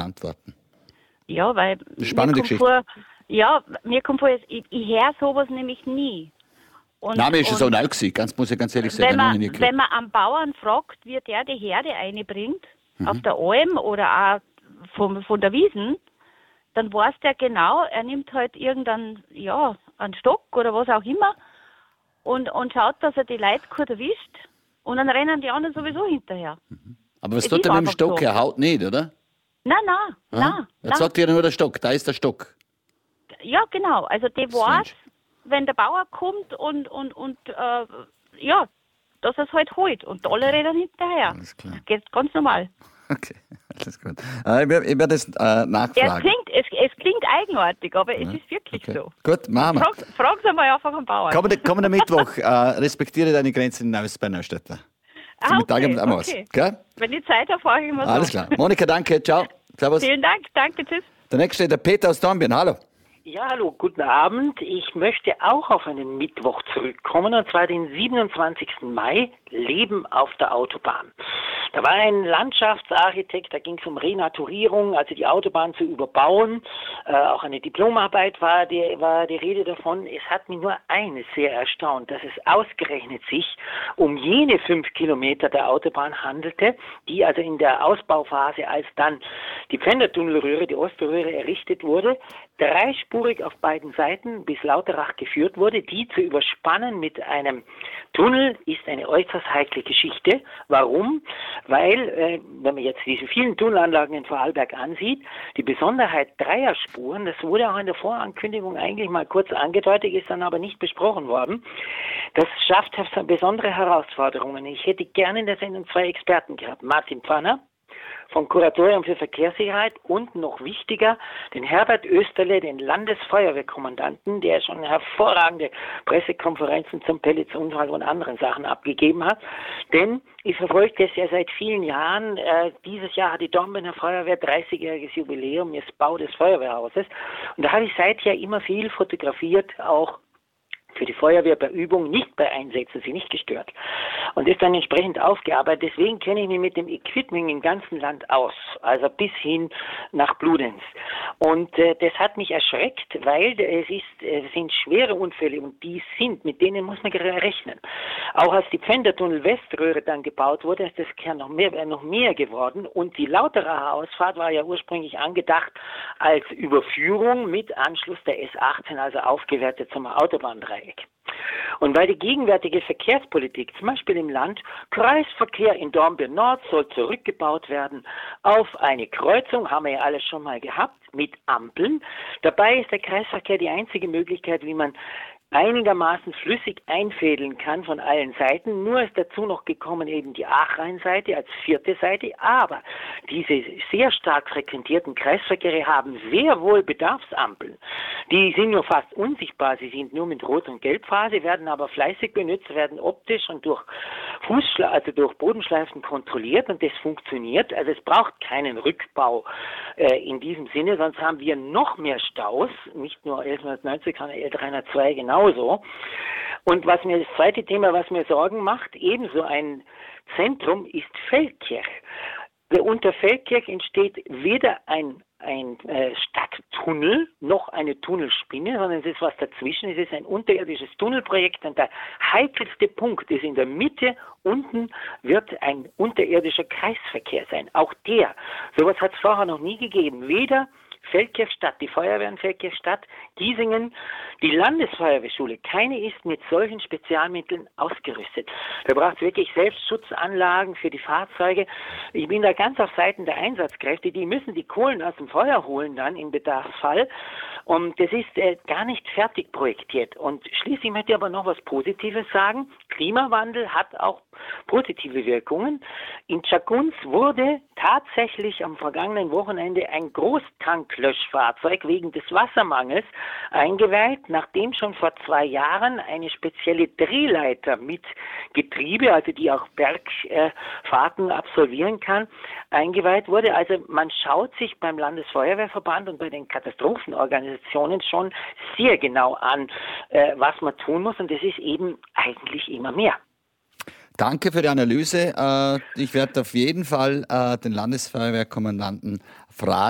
beantworten. Ja, weil spannende Geschichte. Mir kommt vor, ich höre sowas nämlich nie. Nein, mir ist es so neu gewesen, muss ich ganz ehrlich sagen. Wenn man einen Bauern fragt, wie der die Herde einbringt, auf der Alm oder auch von der Wiesn, dann weiß der genau, er nimmt halt irgendeinen, einen Stock oder was auch immer und schaut, dass er die Leute gut erwischt und dann rennen die anderen sowieso hinterher. Aber was tut er mit dem Stock? Er haut nicht, oder? Nein. Jetzt sagt ihr nur der Stock, da ist der Stock. Ja, genau. Also die weiß, wenn der Bauer kommt und dass er es halt holt. Und alle rennen hinterher. Alles klar. Das geht ganz normal. Okay, alles gut. Ich werde das nachfragen. Es klingt eigenartig, aber es ist wirklich so. Gut, machen wir. Frag Sie mal einfach am Bauern. Kommender Mittwoch, respektiere deine Grenzen hinaus bei Neustädter. Okay. Okay? Wenn ich Zeit habe, frage ich mal so. Alles klar. Monika, danke. Ciao. Servus. Vielen Dank. Danke, tschüss. Der nächste, der Peter aus Dornbirn. Hallo. Ja, hallo, guten Abend. Ich möchte auch auf einen Mittwoch zurückkommen, und zwar den 27. Mai, Leben auf der Autobahn. Da war ein Landschaftsarchitekt, da ging es um Renaturierung, also die Autobahn zu überbauen. Auch eine Diplomarbeit war die Rede davon. Es hat mich nur eines sehr erstaunt, dass es ausgerechnet sich um jene 5 Kilometer der Autobahn handelte, die also in der Ausbauphase, als dann die Pfändertunnelröhre, die Oströhre errichtet wurde, dreispurig auf beiden Seiten bis Lauterach geführt wurde. Die zu überspannen mit einem Tunnel ist eine äußerst heikle Geschichte. Warum? Weil, wenn man jetzt diese vielen Tunnelanlagen in Vorarlberg ansieht, die Besonderheit Dreierspuren, das wurde auch in der Vorankündigung eigentlich mal kurz angedeutet, ist dann aber nicht besprochen worden. Das schafft besondere Herausforderungen. Ich hätte gerne in der Sendung 2 Experten gehabt. Martin Pfanner vom Kuratorium für Verkehrssicherheit und noch wichtiger, den Herbert Österle, den Landesfeuerwehrkommandanten, der schon hervorragende Pressekonferenzen zum Pelletsunfall und anderen Sachen abgegeben hat. Denn ich verfolge das ja seit vielen Jahren. Dieses Jahr hat die Dornbirner Feuerwehr 30-jähriges Jubiläum des Bau des Feuerwehrhauses. Und da habe ich seither immer viel fotografiert, auch für die Feuerwehr bei Übungen, nicht bei Einsätzen, sie nicht gestört. Und ist dann entsprechend aufgearbeitet. Deswegen kenne ich mich mit dem Equipment im ganzen Land aus, also bis hin nach Bludenz. Und das hat mich erschreckt, weil es sind schwere Unfälle und mit denen muss man rechnen. Auch als die Pfändertunnel Weströhre dann gebaut wurde, ist das Kern noch mehr geworden. Und die Lauteracher Ausfahrt war ja ursprünglich angedacht als Überführung mit Anschluss der S18, also aufgewertet zum Autobahndreieck. Und weil die gegenwärtige Verkehrspolitik, zum Beispiel im Land, Kreisverkehr in Dornbirn Nord soll zurückgebaut werden auf eine Kreuzung, haben wir ja alles schon mal gehabt, mit Ampeln. Dabei ist der Kreisverkehr die einzige Möglichkeit, wie man einigermaßen flüssig einfädeln kann von allen Seiten. Nur ist dazu noch gekommen eben die Achrheinseite als 4. Seite. Aber diese sehr stark frequentierten Kreisverkehre haben sehr wohl Bedarfsampeln. Die sind nur fast unsichtbar. Sie sind nur mit Rot- und Gelbphase, werden aber fleißig benutzt, werden optisch und durch durch Bodenschleifen kontrolliert, und das funktioniert. Also es braucht keinen Rückbau in diesem Sinne, sonst haben wir noch mehr Staus, nicht nur 1190, sondern L302 genauso. Und das zweite Thema, was mir Sorgen macht, ebenso ein Zentrum, ist Feldkirch. Unter Feldkirch entsteht weder ein Stadttunnel noch eine Tunnelspinne, sondern es ist was dazwischen. Es ist ein unterirdisches Tunnelprojekt, und der heikelste Punkt ist in der Mitte. Unten wird ein unterirdischer Kreisverkehr sein. Auch sowas hat es vorher noch nie gegeben. Weder Feldkirchstadt, die Feuerwehr in Feldkirchstadt, Giesingen, die Landesfeuerwehrschule, keine ist mit solchen Spezialmitteln ausgerüstet. Da braucht es wirklich Selbstschutzanlagen für die Fahrzeuge. Ich bin da ganz auf Seiten der Einsatzkräfte, die müssen die Kohlen aus dem Feuer holen dann im Bedarfsfall. Und das ist gar nicht fertig projektiert. Und schließlich möchte ich aber noch was Positives sagen. Klimawandel hat auch positive Wirkungen. In Tschagunz wurde tatsächlich am vergangenen Wochenende ein Großtanklöschfahrzeug wegen des Wassermangels eingeweiht, nachdem schon vor 2 Jahren eine spezielle Drehleiter mit Getriebe, also die auch Bergfahrten absolvieren kann, eingeweiht wurde. Also man schaut sich beim Landesfeuerwehrverband und bei den Katastrophenorganisationen schon sehr genau an, was man tun muss, und das ist eben eigentlich immer mehr. Danke für die Analyse. Ich werde auf jeden Fall den Landesfeuerwehrkommandanten fragen.